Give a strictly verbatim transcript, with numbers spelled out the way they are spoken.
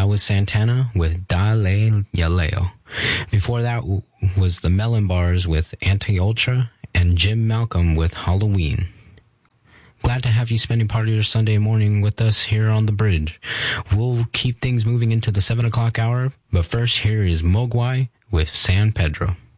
was Santana with Dale Yaleo. Before that w- was the Melon Bars with Anti-Ultra and Jim Malcolm with Halloween. Glad to have you spending part of your Sunday morning with us here on The Bridge. We'll keep things moving into the seven o'clock hour, but first here is Mogwai with San Pedro.